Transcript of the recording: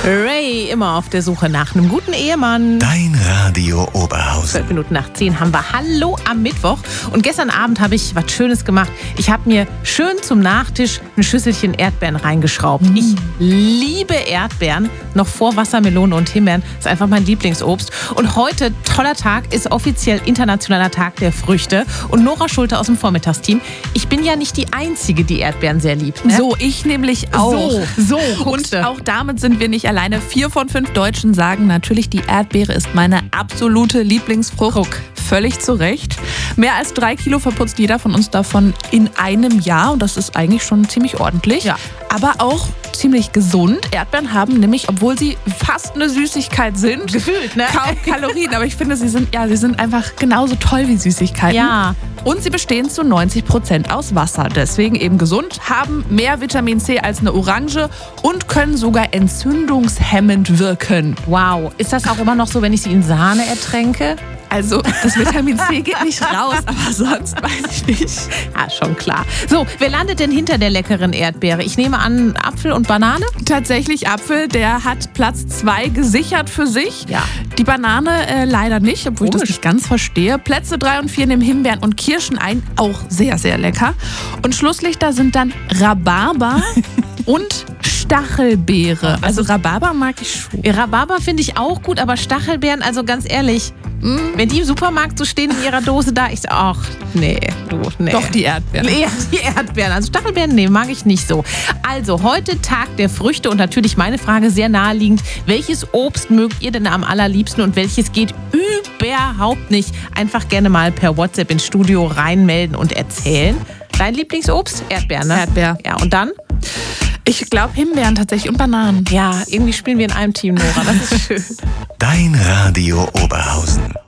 Ray, immer auf der Suche nach einem guten Ehemann. Dein Radio Oberhausen. 12 Minuten nach 10 haben wir Hallo am Mittwoch. Und gestern Abend habe ich was Schönes gemacht. Ich habe mir schön zum Nachtisch ein Schüsselchen Erdbeeren reingeschraubt. Ich liebe Erdbeeren, noch vor Wassermelone und Himbeeren. Das ist einfach mein Lieblingsobst. Und heute, toller Tag, ist offiziell Internationaler Tag der Früchte. Und Nora Schulte aus dem Vormittagsteam. Ich bin ja nicht die Einzige, die Erdbeeren sehr liebt. Ne? So, ich nämlich auch. So, Und auch damit sind wir nicht alleine. 4 von 5 Deutschen sagen natürlich, die Erdbeere ist meine absolute Lieblingsfrucht. Völlig zu Recht. Mehr als 3 Kilo verputzt jeder von uns davon in einem Jahr. Und das ist eigentlich schon ziemlich ordentlich. Ja. Aber auch ziemlich gesund. Erdbeeren haben nämlich, obwohl sie fast eine Süßigkeit sind, gefühlt, ne? kaum Kalorien. Aber ich finde, sie sind einfach genauso toll wie Süßigkeiten. Ja. Und sie bestehen zu 90% aus Wasser. Deswegen eben gesund, haben mehr Vitamin C als eine Orange und können sogar entzündungshemmend wirken. Wow. Ist das auch immer noch so, wenn ich sie in Sahne ertränke? Also das Vitamin C geht nicht raus, aber sonst weiß ich nicht. Ja, schon klar. So, wer landet denn hinter der leckeren Erdbeere? Ich nehme an, Apfel und Banane? Tatsächlich Apfel, der hat Platz 2 gesichert für sich. Ja. Die Banane leider nicht, obwohl ich das nicht ganz verstehe. Plätze 3 und 4 nehmen Himbeeren und Kirschen ein, auch sehr, sehr lecker. Und Schlusslichter sind dann Rhabarber und Stachelbeere. Also Rhabarber mag ich schon. Rhabarber finde ich auch gut, aber Stachelbeeren, also ganz ehrlich, wenn die im Supermarkt so stehen in ihrer Dose da, ich sage, ach, nee. Doch die Erdbeeren. Eher die Erdbeeren. Also Stachelbeeren, nee, mag ich nicht so. Also, heute Tag der Früchte und natürlich meine Frage sehr naheliegend. Welches Obst mögt ihr denn am allerliebsten und welches geht überhaupt nicht? Einfach gerne mal per WhatsApp ins Studio reinmelden und erzählen. Dein Lieblingsobst? Erdbeeren, ne? Erdbeer. Ja, und dann? Ich glaube Himbeeren tatsächlich und Bananen. Ja, irgendwie spielen wir in einem Team, Nora. Das ist schön. Dein Radio Oberhausen.